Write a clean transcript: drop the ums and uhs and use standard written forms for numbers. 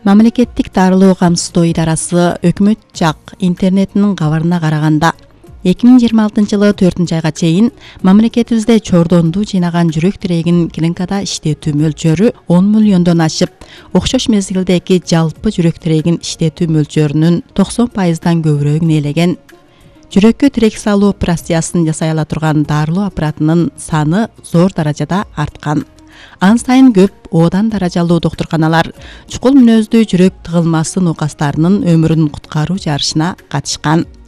Мамлекеттик дарылоо камсыздоо идарасы өкмөт жак интернетинин кабарына караганда 2026-жылы 4-айга чейин мамлекетибизде чордонду жыйнаган жүрөк тирегин клиникада иштетүү мөлчөрү 10 миллиондон ашып, окшош мезгилдеги жалпы жүрөк тирегин иштетүү мөлчөрүнүн 90%дан көбүрөөгүн ээлеген. Жүрөккө тирек салуу операциясын жасай ала турган дарылоо аппаратынын саны зор даражада арткан. Ан сайын көп одан даражалуу доктурканалар чукул мүнөздүү жүрөк тыгылмасы нокастарынын өмүрүн куткаруу жарышына катышкан.